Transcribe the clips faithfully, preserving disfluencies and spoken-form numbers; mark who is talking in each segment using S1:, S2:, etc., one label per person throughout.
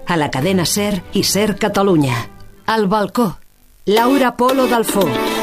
S1: a la cadena SER i SER Catalunya. Al balcó, Laura Polo Dalfó.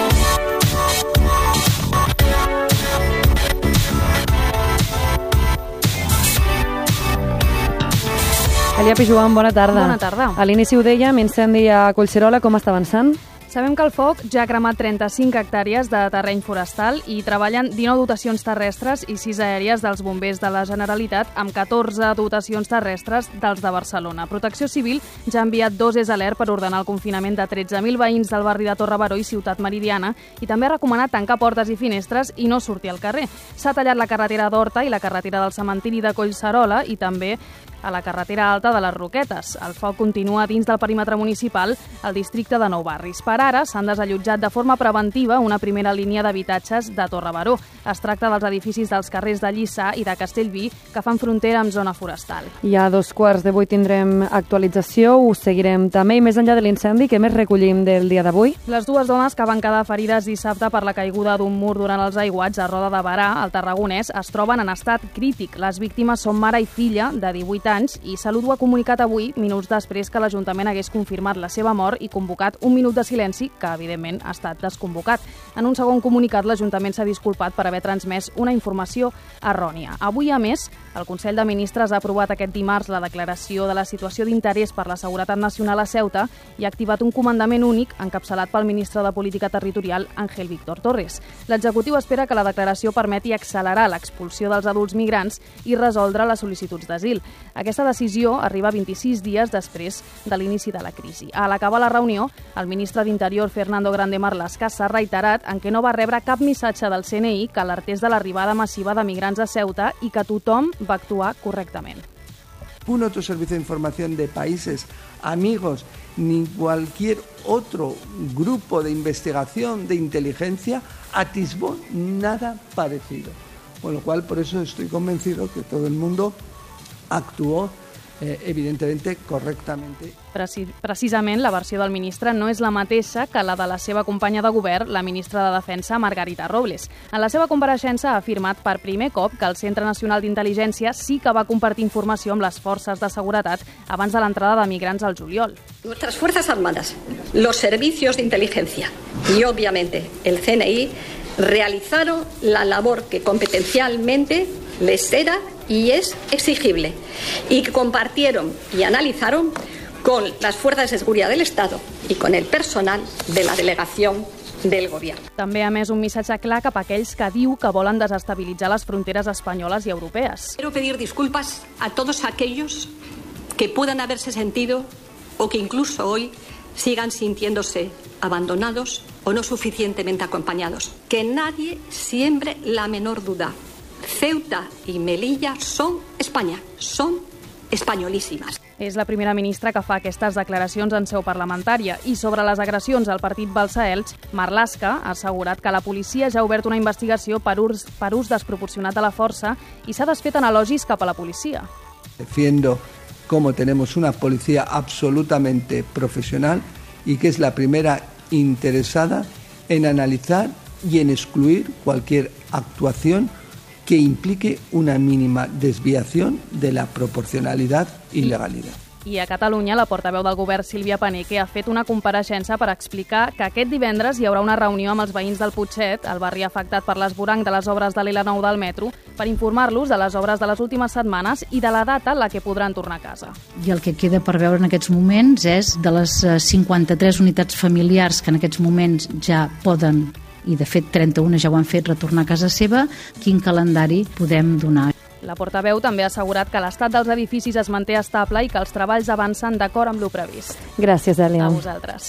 S2: Elia Pijuan, bona tarda.
S3: Bona tarda.
S2: A l'inici ho dèiem, incendi a Collserola, com està avançant?
S3: Sabem que el foc ja ha cremat trenta-cinc hectàrees de terreny forestal i treballen dinou dotacions terrestres i sis aèries dels bombers de la Generalitat amb catorze dotacions terrestres dels de Barcelona. Protecció Civil ja ha enviat dos es alert per ordenar el confinament de tretze mil veïns del barri de Torre Baró i Ciutat Meridiana i també ha recomanat tancar portes i finestres i no sortir al carrer. S'ha tallat la carretera d'Horta i la carretera del cementiri de Collserola i també a la carretera alta de les Roquetes. El foc continua dins del perímetre municipal al districte de Nou Barris. Per ara s'han desallotjat de forma preventiva una primera línia d'habitatges de Torre Baró. Es tracta dels edificis dels carrers de Lliçà i de Castellví que fan frontera amb zona forestal.
S2: I a dos quarts de vuit tindrem actualització, ho seguirem també. I més enllà de l'incendi, què més recollim del dia d'avui?
S3: Les dues dones que van quedar ferides dissabte per la caiguda d'un mur durant els aiguats a Roda de Barà, al Tarragonès, es troben en estat crític. Les víctimes són mare i filla de divuit anys i Salut ho ha comunicat avui, minuts després que l'Ajuntament hagués confirmat la seva mort i convocat un minut de silenci, que evidentment ha estat desconvocat. En un segon comunicat, l'Ajuntament s'ha disculpat per haver transmès una informació errònia. Avui, a més, el Consell de Ministres ha aprovat aquest dimarts la declaració de la situació d'interès per la seguretat nacional a Ceuta i ha activat un comandament únic encapçalat pel ministre de Política Territorial, Ángel Víctor Torres. L'executiu espera que la declaració permeti accelerar l'expulsió dels adults migrants i resoldre les sol·licituds d'asil. Aquesta decisió arriba vint-i-sis dies després de l'inici de la crisi. A l'acabar la reunió, el ministre d'Interior, Fernando Grande Marlaska, s'ha reiterat en què no va rebre cap missatge del C N I que alertés de l'arribada massiva de migrants a Ceuta i que tothom va actuar correctament.
S4: Un otro servicio de información de países amigos ni cualquier otro grupo de investigación de inteligencia atisbó nada parecido. Con lo cual, por eso estoy convencido que todo el mundo actuó eh, evidentemente correctamente.
S3: Preci- precisament la versió del ministre no és la mateixa que la de la seva companya de govern, la ministra de Defensa, Margarita Robles. En la seva compareixença ha afirmat per primer cop que el Centre Nacional d'Intel·ligència sí que va compartir informació amb les forces de seguretat abans de l'entrada de migrants al juliol.
S5: Nuestras Fuerzas Armadas, los servicios de inteligencia y obviamente el C N I realizaron la labor que competencialmente les era y es exigible y que compartieron y analizaron con las fuerzas de seguridad del Estado y con el personal de la delegación del Gobierno.
S3: També ha emès un missatge clar cap a aquells que diu que volen desestabilitzar les fronteres espanyoles i europees.
S5: Quiero pedir disculpas a todos aquellos que puedan haberse sentido o que incluso hoy sigan sintiéndose abandonados o no suficientemente acompañados. Que nadie siembre la menor duda. Ceuta y Melilla son España, son espanyolíssimes.
S3: És la primera ministra que fa aquestes declaracions en seu parlamentària i sobre les agressions al partit Balsa-Elx, Marlaska ha assegurat que la policia ja ha obert una investigació per ús, per ús desproporcionat de la força i s'ha desfet en elogis cap a la policia.
S4: Defiendo cómo tenemos una policía absolutamente profesional y que es la primera interesada en analizar y en excluir cualquier actuación que implique una mínima desviación de la proporcionalidad y legalidad.
S3: I a Catalunya, la portaveu del govern, Sílvia Paneque, ha fet una compareixença per explicar que aquest divendres hi haurà una reunió amb els veïns del Putxet, el barri afectat per l'esvoranc de les obres de l'L nou del metro, per informar-los de les obres de les últimes setmanes i de la data en la que podran tornar a casa.
S6: I el que queda per veure en aquests moments és de les cinquanta-tres unitats familiars que en aquests moments ja poden, i de fet trenta-una ja ho han fet, retornar a casa seva, quin calendari podem donar.
S3: La portaveu també ha assegurat que l'estat dels edificis es manté estable i que els treballs avancen d'acord amb lo previst.
S2: Gràcies, Èlia.
S3: A vosaltres.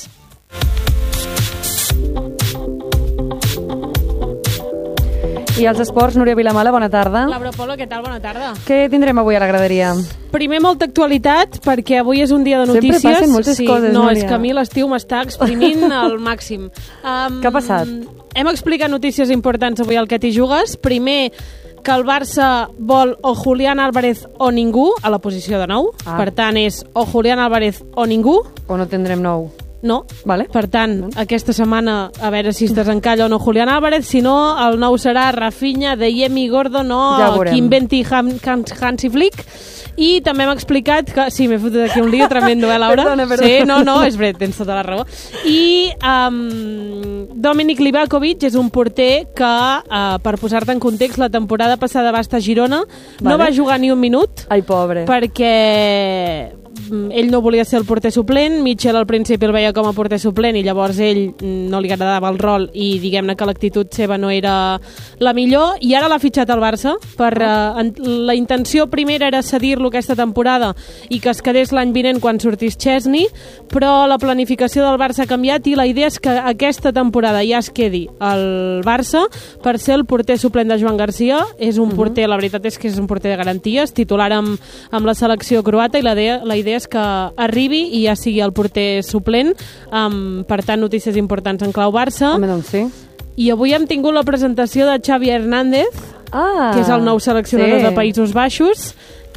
S2: I els esports, Núria Vilamala, bona tarda.
S7: Laura Polo, què tal? Bona tarda.
S2: Què tindrem avui a la graderia?
S7: Primer, molta actualitat, perquè avui és un dia de notícies.
S2: Sempre passen moltes
S7: sí,
S2: coses,
S7: no,
S2: Núria.
S7: és que a mi l'estiu m'està exprimint al màxim. Um,
S2: Què ha passat?
S7: Hem explicat notícies importants avui al Que t'hi jugues. Primer, que el Barça vol o Julián Álvarez o ningú a la posició de nou.
S2: Ah.
S7: Per tant, és o Julián Álvarez o ningú.
S2: O no tindrem nou?
S7: No.
S2: Vale.
S7: Per tant, aquesta setmana, a veure si estàs en calla o no Julián Álvarez, si no, el nou serà Rafinha, Deyemi, Gordon o
S2: ja
S7: Kimpembe, Hansi Flick. I també m'ha explicat que... Sí, m'he fotut aquí un lío tremendo, eh, Laura?
S2: Perdona, perdona.
S7: Sí, no, no, és veritat, tens tota la raó. I um, Dominic Livakovic és un porter que, uh, per posar-te en context, la temporada passada va estar a Girona, vale. No va jugar ni un minut.
S2: Ai, pobre.
S7: Perquè ell no volia ser el porter suplent, Mitchell al principi el veia com a porter suplent i llavors ell no li agradava el rol i diguem-ne que l'actitud seva no era la millor, i ara l'ha fitxat al Barça per, uh, la intenció primera era cedir-lo aquesta temporada i que es quedés l'any vinent quan sortís Chesney, però la planificació del Barça ha canviat i la idea és que aquesta temporada ja es quedi al Barça per ser el porter suplent de Joan Garcia. És un porter, la veritat és que és un porter de garanties, titular amb, amb la selecció croata, i la idea, la idea és que arribi i ja sigui el porter suplent. Um, per tant, notícies importants en clau Barça.
S2: Home, doncs sí.
S7: I avui hem tingut la presentació de Xavi Hernández,
S2: ah,
S7: que és el nou seleccionador
S2: sí.
S7: de Països Baixos,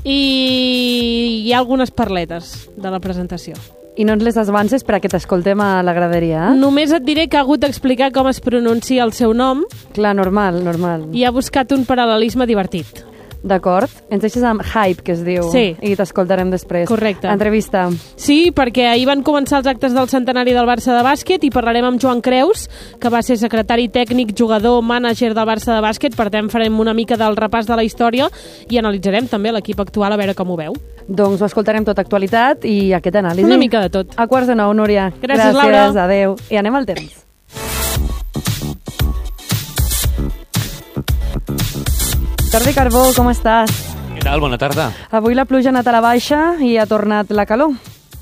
S7: i hi ha algunes parletes de la presentació.
S2: I no ens les avances per a que t'escoltem a la graderia, eh?
S7: Només et diré que ha hagut d'explicar com es pronuncia el seu nom.
S2: Clar, normal, normal.
S7: I ha buscat un paral·lelisme divertit.
S2: D'acord. Ens deixes amb hype, que es diu.
S7: Sí.
S2: I t'escoltarem després.
S7: Correcte.
S2: Entrevista.
S7: Sí, perquè ahir van començar els actes del centenari del Barça de bàsquet i parlarem amb Joan Creus, que va ser secretari tècnic, jugador, mànager del Barça de bàsquet. Per tant, farem una mica del repàs de la història i analitzarem també l'equip actual, a veure com ho veu.
S2: Doncs ho escoltarem tot actualitat i aquest anàlisi.
S7: Una mica de tot.
S2: A quarts de nou, Núria.
S7: Gràcies, Laura.
S2: Gràcies, adeu. I anem al temps. Jordi Carbó, com estàs?
S8: Què tal? Bona tarda.
S2: Avui la pluja ha anat a la baixa i ha tornat la calor.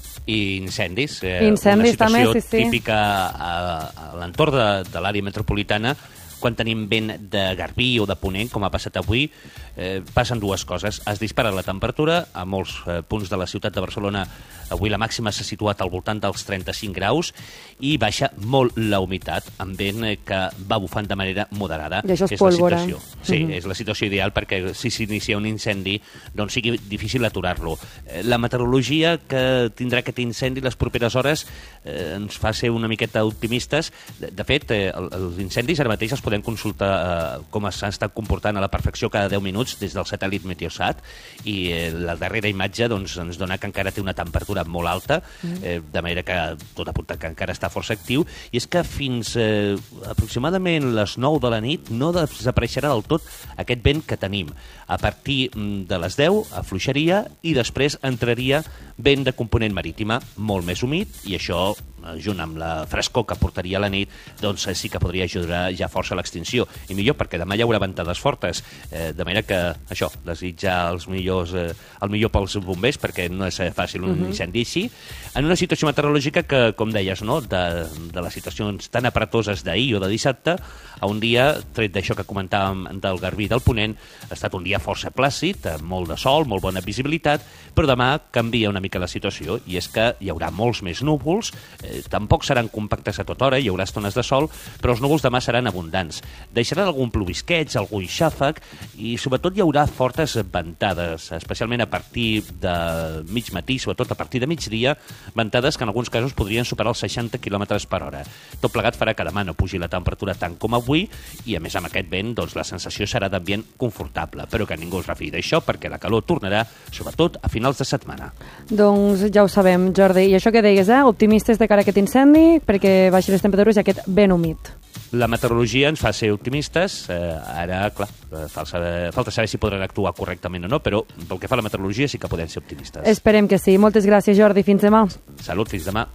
S8: I incendis. Eh,
S2: Incendis també, sí, sí.
S8: Una situació típica a, a l'entorn de, de l'àrea metropolitana. Quan tenim vent de garbí o de ponent, com ha passat avui, eh, passen dues coses. Es dispara la temperatura. A molts eh, punts de la ciutat de Barcelona avui la màxima s'ha situat al voltant dels trenta-cinc graus i baixa molt la humitat, amb vent que va bufant de manera moderada.
S2: I això és,
S8: és
S2: pólvora.
S8: La situació. Sí,
S2: mm-hmm.
S8: és la situació ideal perquè si s'inicia un incendi doncs sigui difícil aturar-lo. Eh, la meteorologia que tindrà aquest incendi les properes hores eh, ens fa ser una miqueta optimistes. De, de fet, eh, els incendis ara mateix els podem consultar eh, com s'han estat comportant a la perfecció cada deu minuts des del satèl·lit Meteosat, i eh, la darrera imatge doncs, ens dona que encara té una temperatura molt alta, eh, de manera que tot apunta que encara està força actiu, i és que fins eh, aproximadament les nou de la nit no desapareixerà del tot aquest vent que tenim. A partir de les deu afluixaria i després entraria vent de component marítima molt més humit, i això, junt amb la frescor que portaria la nit, doncs sí que podria ajudar ja força a l'extinció. I millor, perquè demà hi haurà ventades fortes, eh, de manera que, això, desitjar els millors, eh, el millor pels bombers, perquè no és fàcil un uh-huh. incendi així, en una situació meteorològica que, com deies, no?, de, de les situacions tan apretoses d'ahir o de dissabte, a un dia, tret d'això que comentàvem del garbí del ponent, ha estat un dia força plàcid, amb molt de sol, molt bona visibilitat, però demà canvia una mica la situació, i és que hi haurà molts més núvols, eh, tampoc seran compactes a tota hora, hi haurà estones de sol, però els núvols demà seran abundants. Deixaran algun plovisqueig, algun xàfec, i sobretot hi haurà fortes ventades, especialment a partir de mig matí, sobretot a partir de migdia, ventades que en alguns casos podrien superar els seixanta quilòmetres per hora. Tot plegat farà que demà no pugi la temperatura tant com avui, i a més amb aquest vent doncs, la sensació serà d'ambient confortable, però que ningú es refiï d'això, perquè la calor tornarà, sobretot a finals de setmana.
S2: Doncs ja ho sabem, Jordi. I això que deies, eh? Optimistes de cara a aquest incendi, perquè baixin les temperatures i aquest vent humit.
S8: La meteorologia ens fa ser optimistes. Eh, ara, clar, falta, falta saber si podran actuar correctament o no, però pel que fa a la meteorologia sí que podem ser optimistes.
S2: Esperem que sí. Moltes gràcies, Jordi. Fins demà.
S8: Salut, fins demà.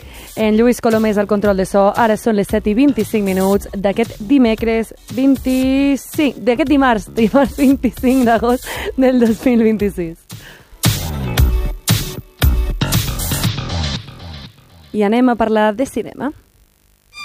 S2: En Lluís Colomés al control de so. Ara són les set i vint-i-cinc minuts d'aquest dimecres vint-i-cinc, d'aquest dimarts, dimarts vint-i-cinc d'agost del dos mil vint-i-sis. I anem a parlar de cinema.